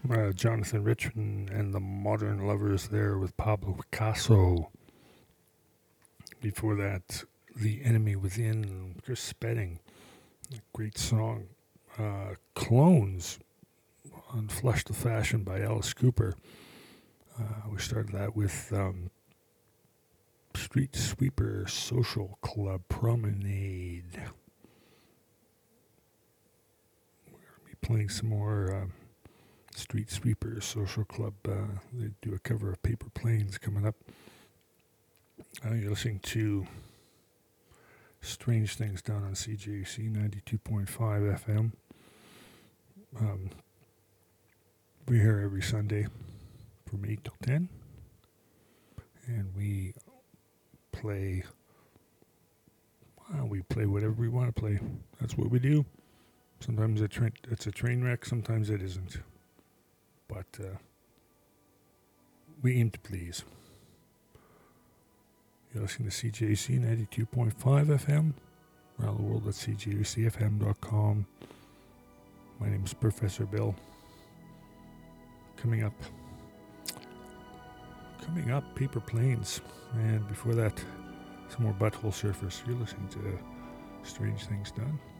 Jonathan Richman and the Modern Lovers there with Pablo Picasso. Before that, The Enemy Within, Chris Spedding. Great song. Clones on Flush the Fashion by Alice Cooper. We started that with Street Sweeper Social Club Promenade. We're going to be playing some more Street Sweeper Social Club. They do a cover of Paper Planes coming up. You're listening to Strange Things Done on CJC 92.5 FM. We're here every Sunday from 8 till 10. And we play whatever we want to play. That's what we do. Sometimes it's a train wreck, sometimes it isn't. But we aim to please. You're listening to CJC 92.5 FM, around the world at cjcfm.com. My name is Professor Bill. Coming up, Paper Planes. And before that, some more Butthole Surfers. You're listening to Strange Things Done.